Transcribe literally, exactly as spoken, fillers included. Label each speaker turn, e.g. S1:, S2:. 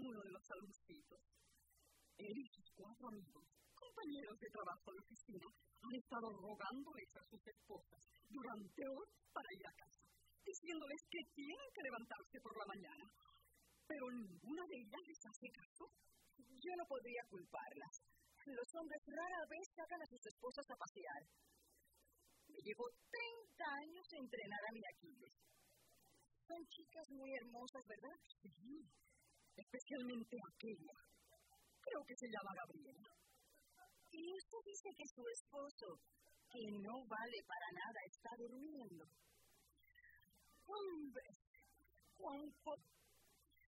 S1: uno de los saloncitos. Él y sus cuatro amigos, compañeros de trabajo de oficina, han estado rogándoles a sus esposas durante horas para ir a casa, diciéndoles que tienen que levantarse por la mañana. Pero ninguna de ellas les hace caso.
S2: Yo no podría culparlas. Los hombres rara vez sacan a sus esposas a pasear. Me llevo treinta años a entrenar a mi Aquiles. Son chicas muy hermosas, ¿verdad?
S1: Sí, especialmente aquella. Creo que se llama Gabriela.
S2: Y usted dice que su esposo, que no vale para nada, está durmiendo. ¡Hombre! ¡Cuán